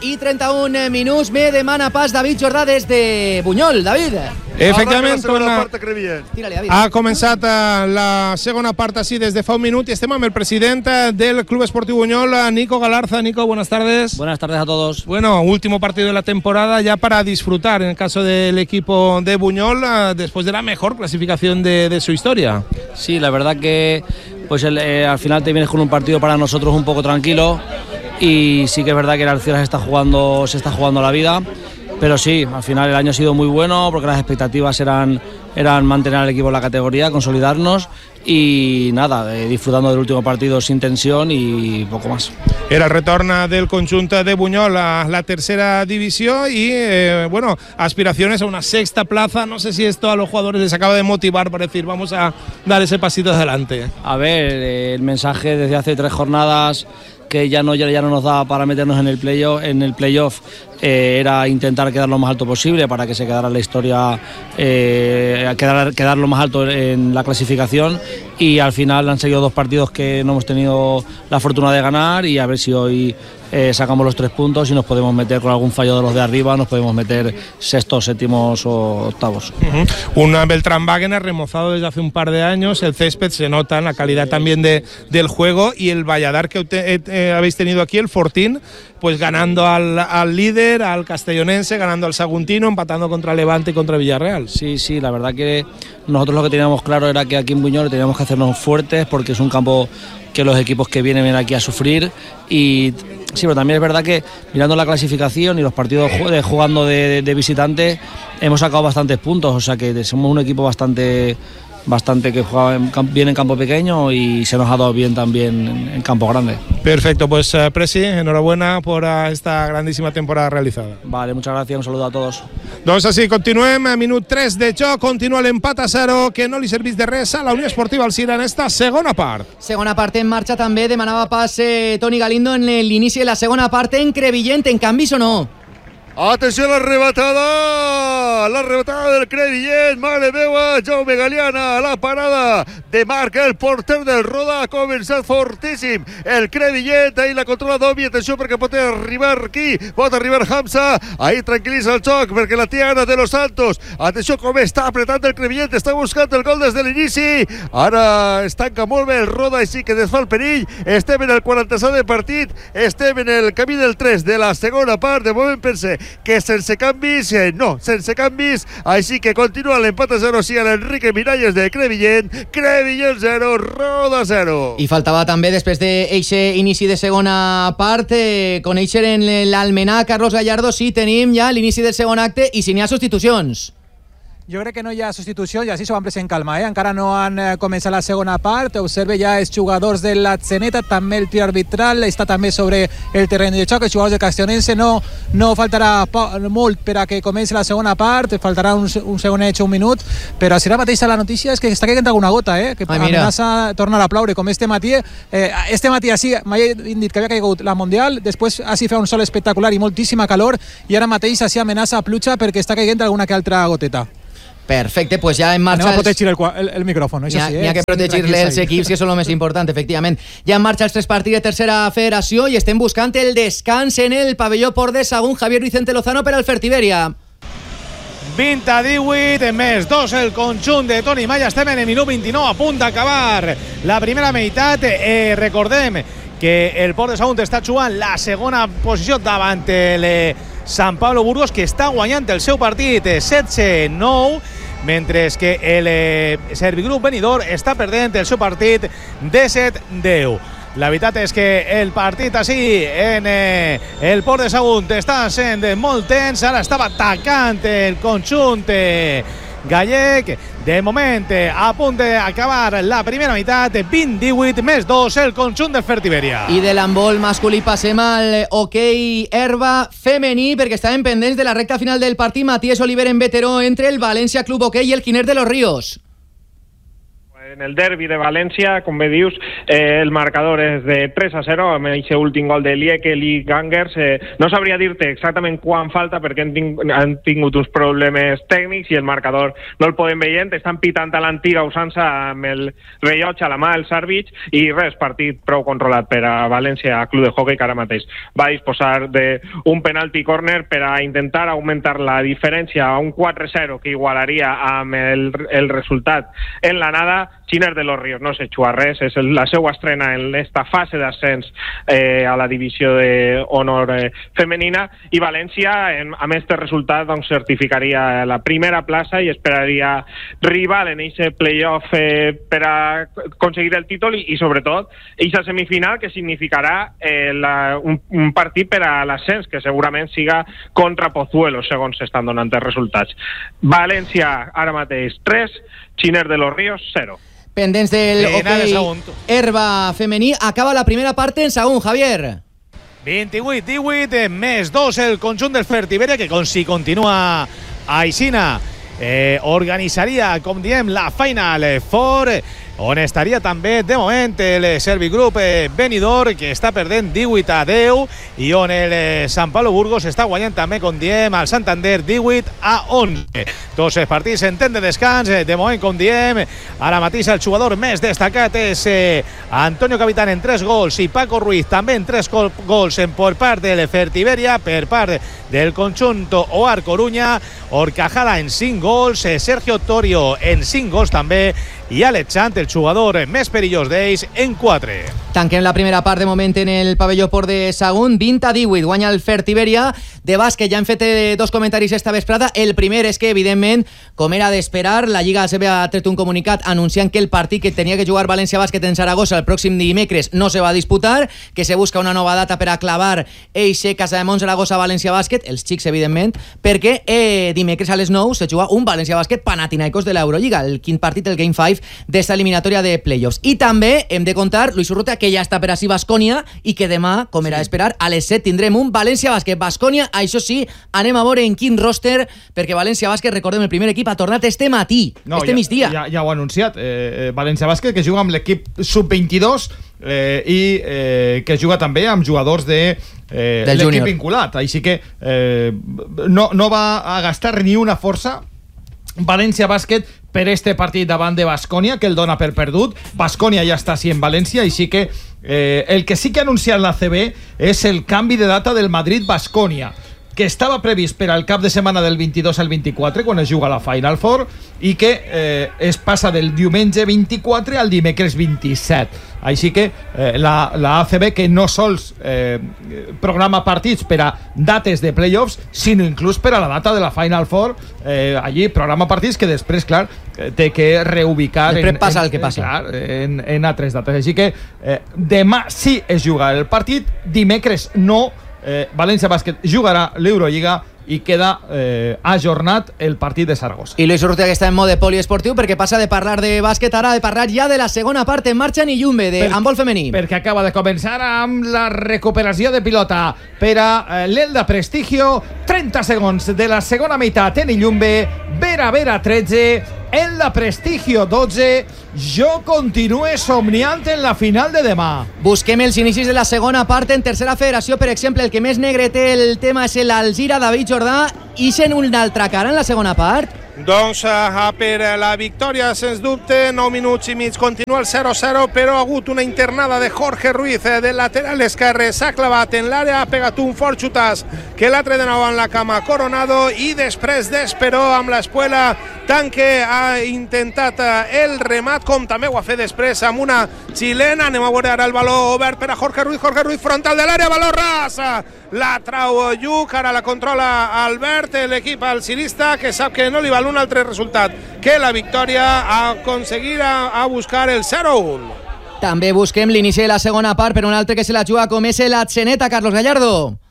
i 31 minuts. Me demana pas David Jordà des de Bunyol. David. Efectivament, ha començat la segona part així des de fa un minut y estem amb el president del Club Esportiu Buñol, Nico Galarza. Nico, buenas tardes. Buenas tardes a todos. Bueno, último partido de la temporada ya para disfrutar en el caso del equipo de Buñol después de la mejor clasificación de su historia. Sí, la verdad que pues al final te vienes con un partido para nosotros un poco tranquilo y sí que es verdad que el Algeciras se está jugando la vida. Pero sí, al final el año ha sido muy bueno porque las expectativas eran mantener al equipo en la categoría, consolidarnos y nada, disfrutando del último partido sin tensión y poco más. Era el retorno del conjunto de Buñol a la tercera división y bueno, aspiraciones a una sexta plaza. No sé si esto a los jugadores les acaba de motivar para decir vamos a dar ese pasito adelante. A ver, el mensaje desde hace 3 jornadas que ya no nos daba para meternos en el playoff, era intentar quedar lo más alto posible para que se quedara la historia, quedar lo más alto en la clasificación, y al final han seguido 2 partidos que no hemos tenido la fortuna de ganar, y a ver si hoy sacamos los 3 puntos y nos podemos meter con algún fallo de los de arriba, nos podemos meter sextos, séptimos o octavos. Un Beltrán Wagner remozado desde hace un par de años, el césped se nota en la calidad también del juego, y el Valladar que habéis tenido aquí, el Fortín, pues ganando al líder, al castellonense, ganando al Saguntino, empatando contra Levante y contra Villarreal. Sí, la verdad que nosotros lo que teníamos claro era que aquí en Buñol teníamos que hacernos fuertes porque es un campo que los equipos que vienen aquí a sufrir, y sí, pero también es verdad que mirando la clasificación y los partidos jugando de visitante hemos sacado bastantes puntos, o sea que somos un equipo bastante que juega bien en campo pequeño y se nos ha dado bien también en campo grande. Perfecto, pues Presi, enhorabuena por esta grandísima temporada realizada. Vale, muchas gracias, un saludo a todos. Doncs així, continuem, minut 3 de joc, continua l'empat a 0, que no li serveix de res a la Unió Esportiva Alzira en esta segona part. Segona part en marxa també, demanava pas Toni Galindo en l'inici de la segona part en Crevillent, en canvis o no? Atenció a la arrebatada del Crevillent, mare meva, Jaume Galiana, la parada de Marc, el porter del Roda, ha començat fortíssim el Crevillent, ahí la controla Domi, atenció perquè pot arribar Hamza, ahí tranquil·litza el joc perquè la té Ana de los Santos, atenció com està apretant el Crevillent, està buscant el gol des de l'inici, ara es tanca molt bé el Roda, així que desfà el perill, estem en el 47 de partit, estem en el camí del 3 de la segona part, de moment pense que sense canvis, sense canvis, així que continua l'empat a 0, sí, a l'Enrique Miralles de Crevillent 0, Roda 0. I faltava també, després d'eixe inici de segona part, conèixer en l'Almenar Carlos Gallardo si tenim ja l'inici del segon acte i si n'hi ha substitucions. Jo crec que no hi ha substitució i així s'ho van pres en calma. Encara no han començat la segona part. Observe ja els jugadors de la Zeneta, també el tir arbitral està també sobre el terreny de joc. Els jugadors de Castellonense no faltarà molt per a que comenci la segona part, faltarà un segon hecho, un minut, però si ara mateix la notícia és que està caient alguna gota, que amenaça tornar a ploure, com este matí així m'he dit que havia caigut la Mundial, després així feia un sol espectacular i moltíssima calor, i ara mateix així amenaça pluja perquè està caient alguna que altra goteta. Perfecte, pues ja en marxa... Anem a protegir el micròfon, això sí. N'hi ha que protegir-le els equips, que és el més important, efectivament. Ja en marxa els 3 partits de tercera federació i estem buscant el descans en el pavelló Port de Sagunt. Javier Vicente Lozano per al Fertiberia. 20-18, més 2 el conjunt de Toni Maya. Estem en el minut 29, a punt d'acabar la primera meitat. Recordem que el Port de Sagunt està jugant la segona posició davant el Sant Pablo Burgos, que està guanyant el seu partit 17-9, mentre que el Servigroup Benidorm està perdent el seu partit 17-10. La veritat és que el partit així en el Port de Sagunt està sent molt tens, ara estava atacant el conjunt gallec. De moment, a punt d'acabar la primera meitat, 20-18, més 2, el conjunt del Fertiberia. I de l'handbol masculí passem al hoquei herba femení, perquè estàvem pendents de la recta final del partit. Matías Oliver en veteró entre el València Club Hoquei i el Quiner de los Ríos. En el derbi de València, com bé dius, el marcador és de 3-0 amb aquest últim gol de Liekel i Gangers. No sabria dir-te exactament quan falta perquè han tingut uns problemes tècnics i el marcador no el podem veient. Estan pitant a l'antiga usança amb el rellotge a la mà, els àrbits, i res, partit prou controlat per a València Club de Hockey, que ara mateix va disposar d'un penalti córner per a intentar augmentar la diferència a un 4-0 que igualaria amb el resultat en l'anada. Xiner de los Ríos no s'exua res, és la seva estrena en esta fase d'ascens a la divisió d'honor femenina, i València amb este resultat doncs, certificaria la primera plaça i esperaria rival en aquest playoff per a aconseguir el títol i sobretot aquesta semifinal que significarà un partit per a l'ascens que segurament siga contra Pozuelo segons s'estan donant els resultats. València ara mateix 3, Xiner de los Ríos 0. Pendents del hoquei herba femení. Acaba la primera part en segon, Javier. 28-18, més 2 el conjunt del Fertiberia, que si continua aixina organitzaria, com diem, la Final Four, on estaria també de moment el Servigroup Benidorm, que està perdent 18-10, i on el Sant Pablo Burgos està guanyant també, com diem, al Santander 18-11. Tots els partits en temps de descans. De moment, com diem, ara mateix el jugador més destacat és Antonio Capitán en 3 gols i Paco Ruiz també en 3 gols per part del Fertiberia. Per part del conjunt Oar Coruña, Horcajada en 5 gols, Sergio Torio en 5 gols també, i Alex Chant, el jugador més perillós d'ells, en 4. Tanquem la primera part de moment en el pavelló Port de Sagunt. 20-18 guanya el Fertiberia. De bàsquet ja hem fet 2 comentaris esta vesprada. El primer és que, evidentment, com era d'esperar, la Lliga ACB ha tret un comunicat anunciant que el partit que tenia que jugar València Bàsquet en Saragossa el pròxim dimecres no se va disputar, que se busca una nova data per a clavar eixe Casademont Saragossa València Bàsquet, els xics, evidentment, perquè dimecres a les 9 se juga un València Bàsquet Panathinaikos de l'Eurolliga, el quint partit, el Game 5 d'esta eliminatòria de playoffs. I també hem de contar, Luis Urrutia, que ja està per així Baskonia i que demà, com era d'esperar, a les 7 tindrem un València Bàsquet Baskonia. Això sí, anem a veure en quin roster, perquè València Bàsquet, recordem, el primer equip ha tornat este matí, migdia. Ja ho ha anunciat. València Bàsquet, que juga amb l'equip sub-22 i que juga també amb jugadors de l'equip vinculat. Així que no va a gastar ni una força València Bàsquet per este partit davant de Baskonia, que el dona per perdut. Baskonia ja està així en València, així que el que sí que ha anunciat la CB és el canvi de data del Madrid-Baskonia, que estava previst per al cap de setmana del 22 al 24, quan es juga la Final Four, i que es passa del diumenge 24 al dimecres 27. Així que la ACB, que no sols programa partits per a dates de playoffs, sinó inclús per a la data de la Final Four, allí programa partits que després, clar, té que reubicar en altres dates. Així que demà sí es juga el partit, dimecres no. València Bàsquet jugarà l'Eurolliga i queda ajornat el partit de Saragossa. I Luis Urrutia, que està en mode poliesportiu, perquè passa de parlar de bàsquet ara de parlar ja de la segona part en marxa en Illumbe, de handbol femení. Perquè acaba de començar amb la recuperació de pilota per a l'Elda Prestigio. 30 segons de la segona meitat en Illumbe. Vera 13, Elda Prestigio 12. Jo continue somniant en la final de demà. Busquem els inicis de la segona part en tercera federació. Per exemple, el que més negre té el tema és l'Alzira David Jordà. I sent una altra cara en la segona part? Doncs per la victòria, sens dubte, 9 minuts i mig, continua el 0-0, però ha hagut una internada de Jorge Ruiz del lateral esquerre, s'ha clavat en l'àrea, ha pegat un fort xutàs que l'altre de nou en la cama Coronado, i després d'Esperó amb l'espuela Tanque ha intentat el remat, com també ho ha fet després amb una xilena. Anem a veure ara el baló obert per a Jorge Ruiz frontal de l'àrea, baló ras, la trau Lluc, ara la controla Albert, l'equip alcirista, que sap que no li val un altre resultat que la victòria, a aconseguir a buscar el 0-1. També busquem l'inici de la segona part per un altre que se la juga, com és l'Atzeneta, Carlos Gallardo.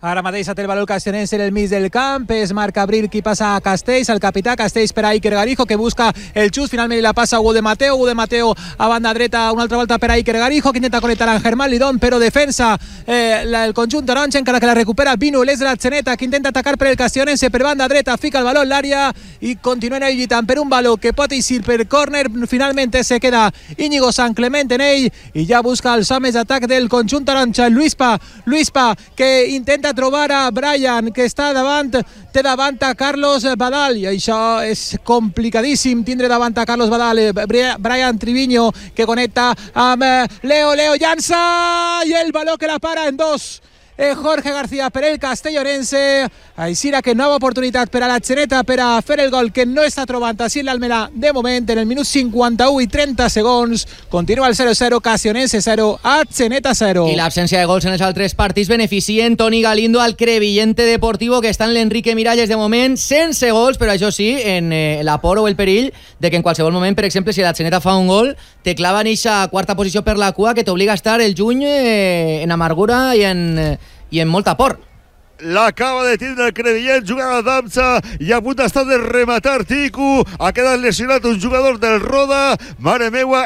Ara mateix té el valor castionense en el mig del camp, és Marc Abril qui passa a Castells, el capità Castells per a Iker Garijo, que busca el xut, finalment la passa a Hugo de Mateo a banda dreta, una altra volta per a Iker Garijo, que intenta connectar amb Germán Lidón, però defensa el conjunt taronja, encara que la recupera Vinu, l'és de la Zeneta, que intenta atacar per el castionense per banda dreta, fica el baló en l'àrea i continuen lluitant per un baló que pot eixir per córner. Finalment se queda Íñigo San Clemente en ell i ja busca els homes d'atac del conjunt taronja. Luispa que intenta trobar a Brian, que està davant, té davant a Carlos Badal, i això és complicadíssim, tindre davant a Carlos Badal. Brian Triviño que connecta amb Leo llança i el baló que la para en dos. Jorge García per el castellonense. Aixira que nova oportunitat per a la Zeneta per a fer el gol que no està trobant així l'Almelà de moment en el minut 51 i 30 segons. Continua el 0-0, Castionense 0 a Zeneta 0. I l'absència de gols en els altres partits beneficien Toni Galindo al Crevillente Deportivo, que està en l'Enrique Miralles de moment sense gols, però això sí, en la por o el perill de que en qualsevol moment, per exemple, si la Zeneta fa un gol, te clava en eixa quarta posició per la cua que t'obliga a estar el juny en amargura i en molta por. L'acaba de tindre el Crevillent, jugada d'Amsa i a punt està de rematar Tico. Ha quedat lesionat un jugador del Roda. Mare meua,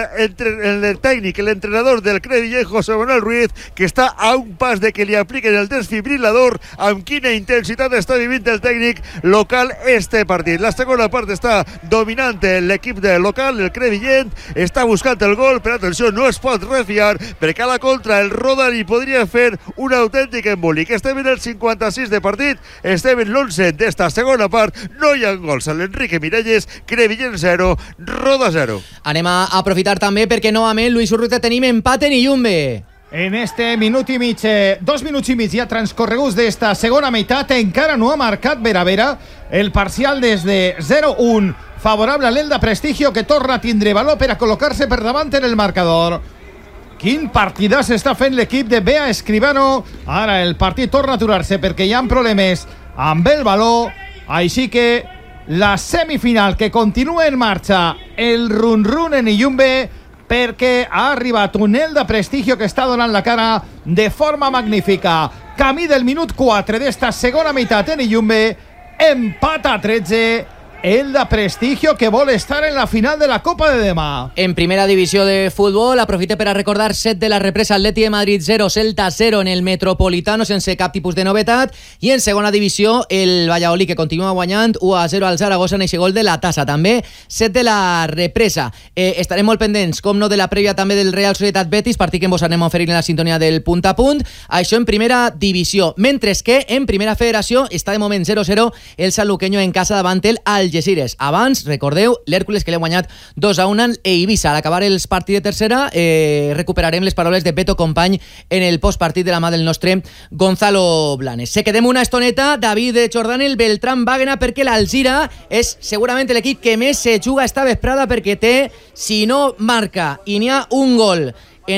el tècnic, l'entrenador del Crevillent, José Manuel Ruiz, que està a un pas de que li apliquen el desfibrilador. Amb quina intensitat està vivint el tècnic local este partit. La segona part està dominant l'equip local, el Crevillent, està buscant el gol, però atenció, no es pot refiar, perquè a la contra el Roda li podria fer un autèntic embolic. Estem en el 56 de partit, estem en l'11 d'esta segona part, no hi ha gols a l'Enrique Miralles, Crevillent 0, Roda 0. Anem a aprofitar també perquè novament, Luis Urrutia, tenim empat en Iyumbe. En este minut i mig, 2 minuts i mig ja transcorreguts d'esta segona meitat, encara no ha marcat Vera. El parcial des de 0-1 favorable a l'Elda Prestigio, que torna a tindre valor per a col·locar-se per davant en el marcador. Quin partidà s'està fent l'equip de Bea Escribano. Ara el partit torna a aturar-se perquè hi ha problemes amb el baló, així que la semifinal que continua en marxa, el run-run en Iyumbe, perquè ha arribat un Elda Prestigio que està donant la cara de forma magnífica. Camí del minut 4 d'esta segona meitat en Iyumbe, empat a 13, Elda Prestigio, que vol estar en la final de la Copa de demà. En primera divisió de futbol, aprofite per a recordar set de la represa: Atleti de Madrid 0, Celta 0 en el Metropolitano, sense cap tipus de novetat. I en segona divisió, el Valladolid, que continua guanyant 1-0 al Zaragoza en eixe gol de la tassa. També set de la represa. Estarem molt pendents, com no, de la prèvia també del Real Societat Betis, partit que ens anem a oferir en la sintonia del punt a punt. Això en primera divisió. Mentre que en primera federació està de moment 0-0 el Sanluqueño en casa davant el Algeciras. Abans, recordeu, l'Hèrcules, que l'he guanyat 2-1 en Eivissa. Al acabar els partits de tercera, recuperarem les paraules de Beto Company en el postpartit de la mà del nostre Gonzalo Blanes. Se quedem una estoneta, David Jordan, el Beltrán Bàguena, perquè l'Alzira és segurament l'equip que més se juga esta vesprada, perquè té, si no marca i n'hi ha un gol en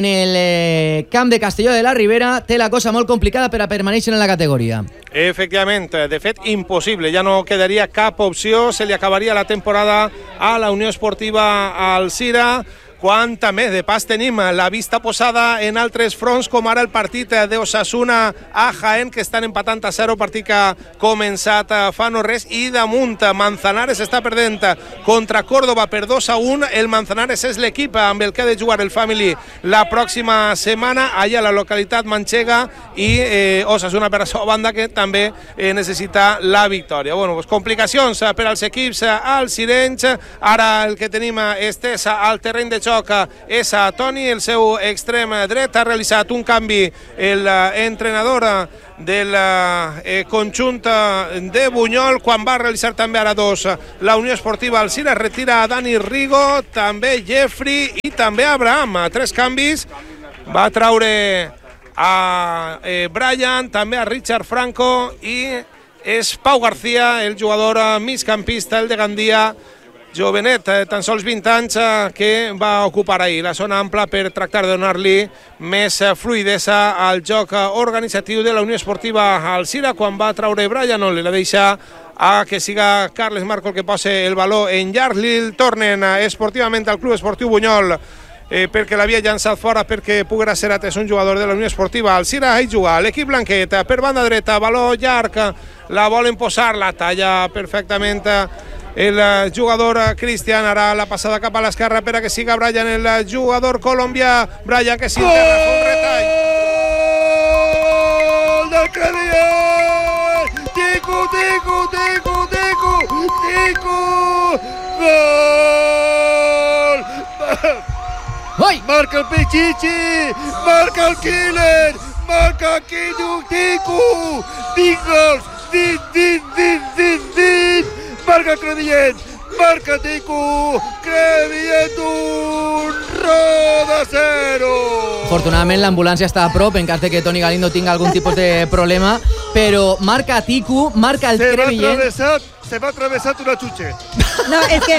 el camp de Castelló de la Ribera, té la cosa molt complicada per a permanèixer en la categoria. Efectivament, de fet, impossible. Ja no quedaria cap opció, se li acabaria la temporada a la Unió Esportiva Alzira, quan també de pas tenim la vista posada en altres fronts, com ara el partit d'Osasuna a Jaén, que estan empatant a 0, partit que ha començat fa no res, i damunt Manzanares està perdent contra Córdoba per 2-1. El Manzanares és l'equip amb el que ha de jugar el Family la pròxima setmana allà a la localitat manxega, i Osasuna per la seva banda, que també necessita la victòria. Bueno, pues complicacions per als equips alzirencs. Ara el que tenim estès al terreny de joc és a Toni, el seu extrem dret. Ha realitzat un canvi l'entrenador del conjunt de Bunyol, quan va realitzar també ara dos la Unió Esportiva Alzira. Retira a Dani Rigo, també Jeffrey i també Abraham. 3 canvis. Va traure a Brian, també a Richard Franco, i és Pau García, el jugador migcampista, el de Gandia, jovenet, tan sols 20 anys, que va ocupar ahir la zona ampla per tractar de donar-li més fluidesa al joc organitzatiu de la Unió Esportiva Alzira. Quan va traure Brian, no li la deixa a que siga Carles Marco el que posi el baló en llarg. Li tornen esportivament al Club Esportiu Bunyol perquè l'havia llançat fora perquè poguera ser atès un jugador de la Unió Esportiva Alzira. Hi juga l'equip blanquet per banda dreta, baló llarg, la volen posar, la talla perfectament el jugador Cristian, ara la passada cap a l'esquerra per a que siga Brian, el jugador colombià. Brian que s'interra, un retall. Gol del Crevillent! Tico! Gol! ¡Ay! Marca el Pichichi, marca el Killer, marca Tico, 20 gols, 20, marca Crevillent, marca Tico, Crevillent 1, Roda 0. Afortunadament l'ambulància està a prop en cas de que Toni Galindo tinga algun tipus de problema, però marca Tico, marca el Crevillent. Se m'ha atravessat una xutxa. No, és que...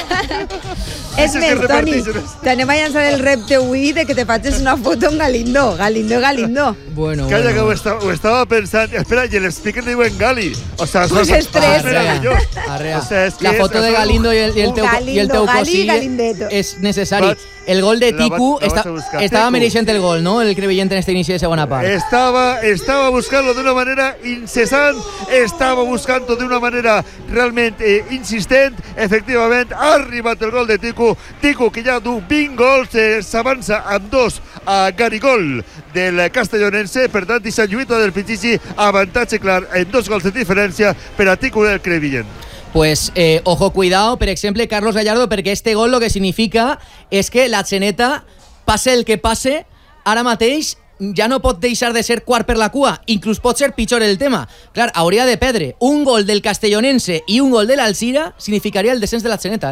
és més, Toni, t'anem a llançar el repte avui de que te facis una foto amb Galindo. Galindo. Bueno. Calla, que ho estava pensant. Espera, i el speaker diuen Gali. O sea, pues estresa. Arrea. O sea, es que la foto de Galindo y el teu cosí és necessari. El gol de Tico estava mereixent el gol, ¿no? El Crevillent en este inicio de segona part. Estaba buscando de una manera incesant, estaba buscando de una manera realmente insistent. Efectivament, ha arribat el gol de Tico, que ja du 20 gols, s'avança amb 2 a Garigol del castellonense. Per tant, aquesta lluita del Pichichi, avantatge clar en 2 gols de diferència per a Tico del Crevillent. Pues ojo, cuidado, per exemple, Carlos Gallardo, perquè este gol lo que significa és que la Xeneta, passe el que passe, ara mateix ja no pot deixar de ser quart per la cua, inclús pot ser pitjor el tema. Clar, hauria de perdre un gol del castellonense i un gol de l'Alzira, significaria el descens de la Xeneta,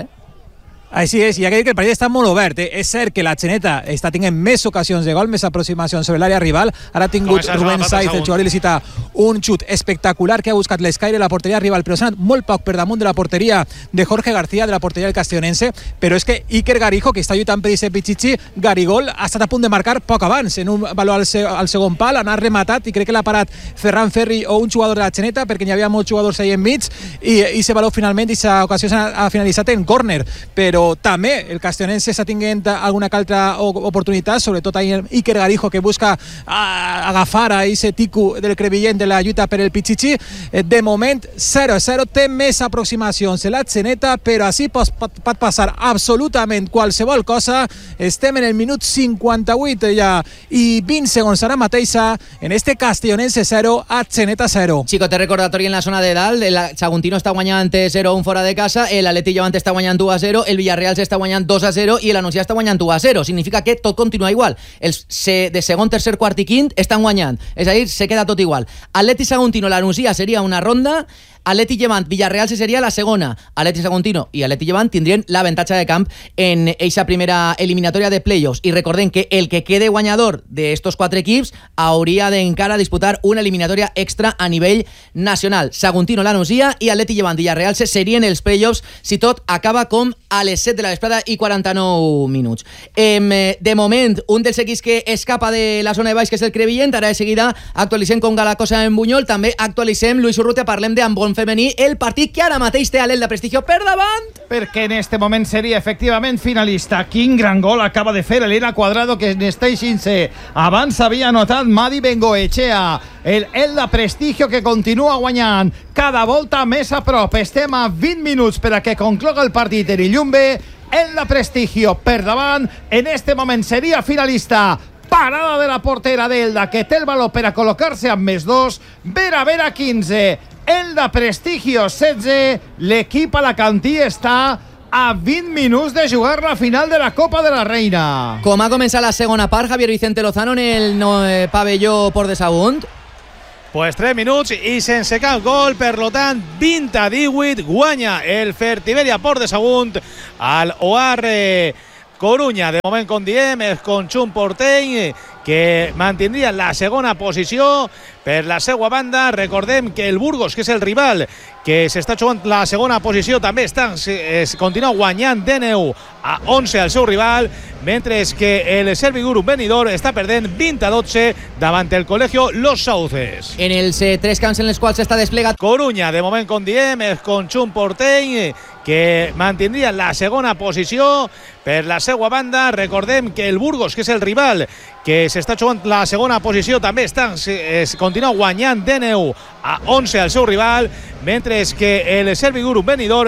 Així és, i ja que el partit està molt obert. És cert que la Xeneta està tenint més ocasions de gol, més aproximacions sobre l'àrea rival. Ara ha tingut Rubén Saiz, el jugador il·lícita, un xut espectacular que ha buscat l'escaire a la porteria rival, però s'ha anat molt poc per damunt de la porteria de Jorge García, de la porteria del castellonense. Però és que Iker Garijo, que està lluitant per aquest Pichichi, Garigol, ha estat a punt de marcar poc abans, en un valor al segon pal, ha rematat, i crec que l'ha parat Ferran Ferri o un jugador de la Xeneta, perquè n'hi havia molts jugadors ahí enmig, i aquest valor finalment, aquesta ocasió ha finalitzat en córner. Però també el castellonense està tinguent alguna altra oportunitat, sobretot ahí Iker Garijo, que busca agafar a ese Tico del Crevillent de la lluita per el Pichichi. De moment 0-0, té més aproximacions la Xeneta, però així pot passar absolutament qualsevol cosa. Estem en el minut 58 ja i 20 segons ara mateixa en este castellonense 0 a Xeneta 0. Xicotet recordatori en la zona de dalt, el Saguntino està guanyant 0-1 fora de casa, l'Atleti Llevant està guanyant 2-0, el Villarreal s'està guanyant 2-0 i l'Anunciat està guanyant 1-0. Significa que tot continua igual. Els de segon, tercer, quart i quint estan guanyant. És a dir, se queda tot igual. Atleti Saguntino, l'Anunciat seria una ronda, Atleti Llevant, Villarreal seria la segona. Atleti Saguntino i Atleti Llevant tindrien l'avantatge de camp en aquesta primera eliminatòria de playoffs. I recordem que el que quede guanyador d'estos 4 equips hauria d'encara disputar una eliminatòria extra a nivell nacional. Saguntino, l'Anuncia i Atleti Llevant, Villarreal serien els playoffs si tot acaba com a les 7 de la vesprada i 49 minuts. De moment, un dels equips que escapa de la zona de baix, que és el Crevillent. Ara de seguida actualitzem com Galacosa en Bunyol, també actualitzem Luis Urrutia, parlem de handbol femení, el partit que ara mateix té a l'Elda Prestigio per davant. Perquè en este moment seria efectivament finalista. Quin gran gol acaba de fer Elena Cuadrado, que n'està eixint-se. Abans havia anotat Madi Bengoechea. El Elda Prestigio, que continua guanyant cada volta més a prop. Estem a 20 minuts per a que concloga el partit en Illumbe. Elda Prestigio per davant. En este moment seria finalista. Parada de la portera d'Elda, que té el valor per a col·locar-se amb +2. Vera 15. Elda Prestigio 16, l'equip alacantí està a 20 minuts de jugar la final de la Copa de la Reina. Com ha començat la segona part, Javier Vicente Lozano en el pavelló Port de Sagunt? Pues 3 minuts i sense cap gol, per lo tant 20-18 guanya el Fertiberia Port de Sagunt al OAR Corunya. De moment, com diem, el conjunt porteny que mantindria la segona posició per la seva banda. Recordem que el Burgos, que és el rival que s'està jugant la segona posició, també continua guanyant de 9 a 11 al seu rival, mentre que el Serviguru Benidorm està perdent 20-12 davant el Colegio Los Sauces. En els 3 camps en els quals s'està desplegat Corunya, de moment, com diem, el conjunt porteny que mantindrien la segona posició. Per la seva banda, recordem que el Burgos, que és el rival que s'està jugant la segona posició, també continua guanyant de 9 a 11 al seu rival, mentre que el Serviguru Benidorm